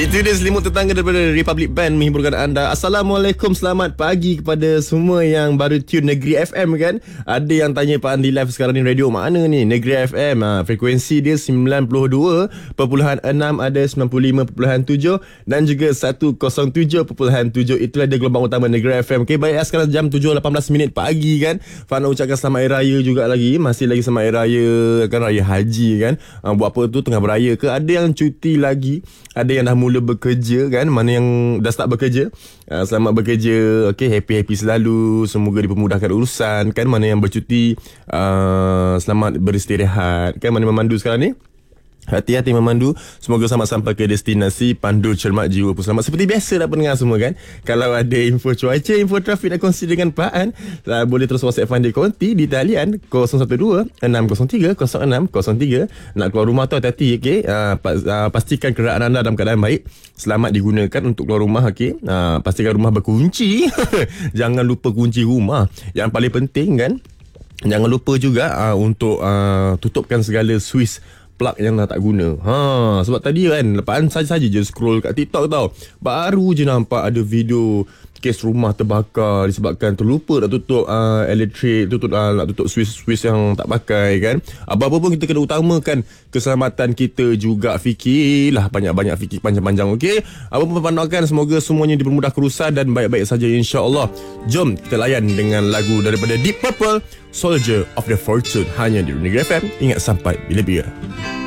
Itu dia selimut tetangga daripada Republic Band menghiburkan anda. Assalamualaikum, selamat pagi kepada semua yang baru tune Negeri FM kan. Ada yang tanya Pak Andi live sekarang ni radio mana ni? Negeri FM. Frekuensi dia 92.6, ada 95.7 dan juga 107.7. Itulah dia gelombang utama Negeri FM. Okay, baik, sekarang jam 7.18 minit pagi kan. Fan nak ucapkan selamat Hari Raya juga lagi. Masih lagi selamat Hari Raya kan, Raya Haji kan. Buat apa tu, tengah beraya ke? Ada yang cuti lagi, ada yang dah mula bekerja kan. Mana yang dah start bekerja, selamat bekerja. Okay, happy selalu. Semoga dipermudahkan urusan kan. Mana yang bercuti, selamat beristirahat kan. Mana memandu sekarang ni, hati-hati memandu. Semoga selamat sampai ke destinasi. Pandu cermat, jiwa pun selamat. Seperti biasa dah pendengar semua kan. Kalau ada info cuaca, info trafik nak kongsi dengan Pak An, boleh terus WhatsApp Fandi Konti di talian 012-603-0603. Nak keluar rumah tu hati-hati, okay? Pastikan kenderaan anda dalam keadaan baik, selamat digunakan untuk keluar rumah, okay? Pastikan rumah berkunci. Jangan lupa kunci rumah. Yang paling penting kan, jangan lupa juga untuk tutupkan segala switch plug yang dah tak guna. Sebab tadi kan, lepas saja je scroll kat TikTok tau, baru je nampak ada video kes rumah terbakar disebabkan terlupa nak tutup elektrik, nak tutup switch yang tak pakai kan. Apa-apa pun kita kena utamakan keselamatan kita juga. Fikirlah banyak-banyak, fikir panjang-panjang, okey. Apa pun pandangan, semoga semuanya dipermudahkan urusan dan baik-baik saja insya-Allah. Jom kita layan dengan lagu daripada Deep Purple, Soldier of the Fortune, hanya di Negeri FM. Ingat, sampai bila-bila.